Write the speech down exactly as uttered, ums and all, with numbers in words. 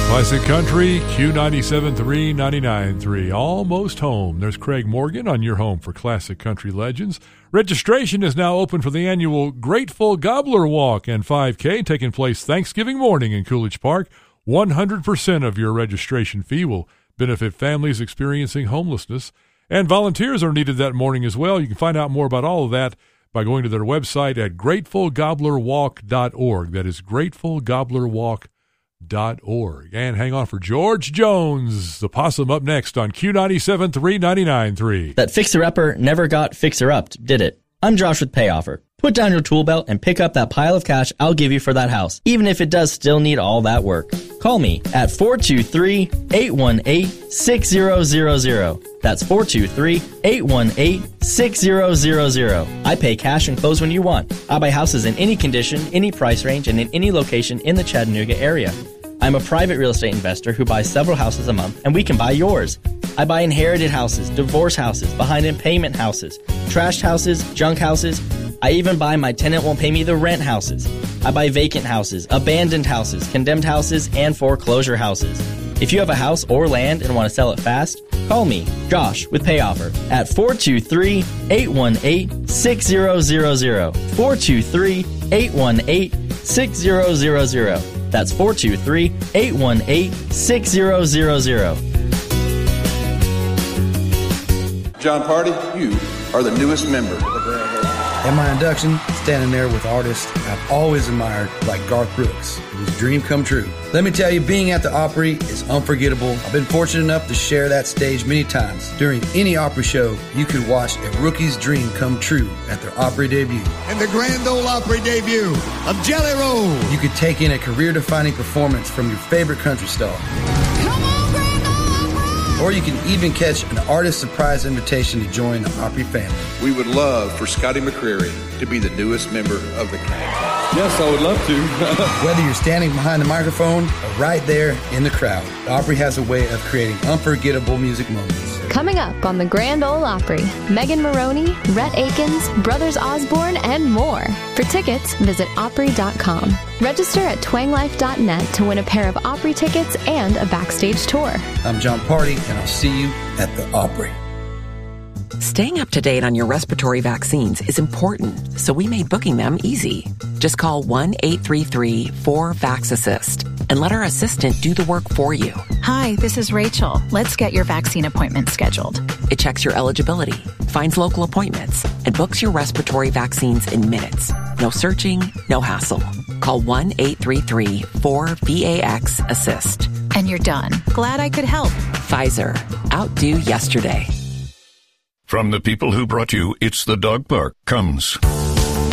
Classic Country, Q ninety-seven point three, ninety-nine point three. Almost home. There's Craig Morgan on your home for Classic Country Legends. Registration is now open for the annual Grateful Gobbler Walk and five K taking place Thanksgiving morning in Coolidge Park. one hundred percent of your registration fee will benefit families experiencing homelessness, and volunteers are needed that morning as well. You can find out more about all of that by going to their website at grateful gobbler walk dot org. That is grateful gobbler walk dot org. And hang on for George Jones, the Possum, up next on Q ninety-seven point three, ninety-nine point three. That fixer-upper never got fixer-upped, did it? I'm Josh with Payoffer. Put down your tool belt and pick up that pile of cash I'll give you for that house, even if it does still need all that work. Call me at four two three, eight one eight, six zero zero zero. That's four two three, eight one eight, six zero zero zero. I pay cash and close when you want. I buy houses in any condition, any price range, and in any location in the Chattanooga area. I'm a private real estate investor who buys several houses a month, and we can buy yours. I buy inherited houses, divorce houses, behind in payment houses, trashed houses, junk houses. I even buy my tenant won't pay me the rent houses. I buy vacant houses, abandoned houses, condemned houses, and foreclosure houses. If you have a house or land and want to sell it fast, call me, Josh, with Payoffer at four two three, eight one eight, six zero zero zero. four two three, eight one eight, six zero zero zero. That's four two three, eight one eight, six zero zero zero. John Party, you are the newest member of the Grand Ole. At my induction, standing there with artists I've always admired, like Garth Brooks. It was a dream come true. Let me tell you, being at the Opry is unforgettable. I've been fortunate enough to share that stage many times. During any Opry show, you could watch a rookie's dream come true at their Opry debut. And the Grand Ole Opry debut of Jelly Roll. You could take in a career-defining performance from your favorite country star. Or you can even catch an artist surprise invitation to join the Opry family. We would love for Scotty McCreery to be the newest member of the cast. Yes, I would love to. Whether you're standing behind the microphone or right there in the crowd, the Opry has a way of creating unforgettable music moments. Coming up on the Grand Ole Opry, Megan Maroney, Rhett Akins, Brothers Osborne, and more. For tickets, visit opry dot com. Register at twang life dot net to win a pair of Opry tickets and a backstage tour. I'm John Party, and I'll see you at the Opry. Staying up to date on your respiratory vaccines is important, so we made booking them easy. Just call one eight three three, four, vax assist and let our assistant do the work for you. Hi, this is Rachel. Let's get your vaccine appointment scheduled. It checks your eligibility, finds local appointments, and books your respiratory vaccines in minutes. No searching, no hassle. Call one eight three three, four, vax assist. And you're done. Glad I could help. Pfizer. Outdo yesterday. From the people who brought you It's the Dog Park comes